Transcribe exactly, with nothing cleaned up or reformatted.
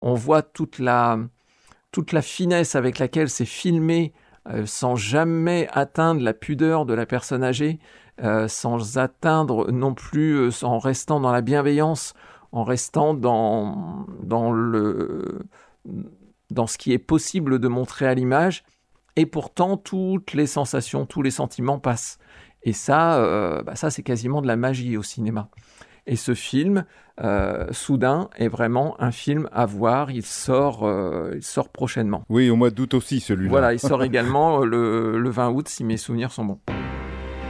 on voit toute la, toute la finesse avec laquelle c'est filmé, euh, sans jamais atteindre la pudeur de la personne âgée, euh, sans atteindre non plus, euh, en restant dans la bienveillance, en restant dans, dans, le, dans ce qui est possible de montrer à l'image. Et pourtant, toutes les sensations, tous les sentiments passent. Et ça, euh, bah ça c'est quasiment de la magie au cinéma. Et ce film, euh, Soudain, est vraiment un film à voir. Il sort, euh, il sort prochainement. Oui, au mois d'août aussi, celui-là. Voilà, il sort également le, le vingt août, si mes souvenirs sont bons.